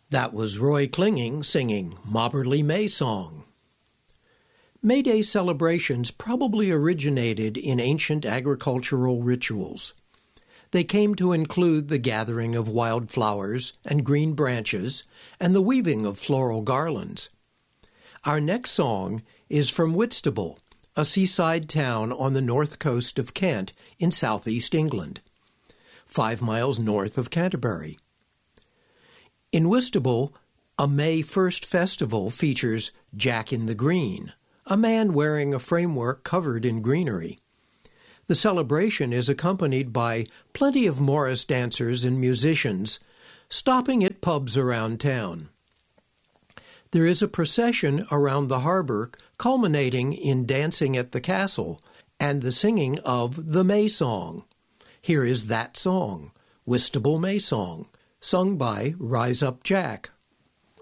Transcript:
That was Roy Clinging singing Mobberley May Song. May Day celebrations probably originated in ancient agricultural rituals. They came to include the gathering of wildflowers and green branches and the weaving of floral garlands. Our next song is from Whitstable, a seaside town on the north coast of Kent in southeast England, 5 miles north of Canterbury. In Whitstable, a May 1st festival features Jack in the Green, a man wearing a framework covered in greenery. The celebration is accompanied by plenty of Morris dancers and musicians stopping at pubs around town. There is a procession around the harbour culminating in dancing at the castle and the singing of the May Song. Here is that song, Whitstable May Song, sung by Rise Up Jack.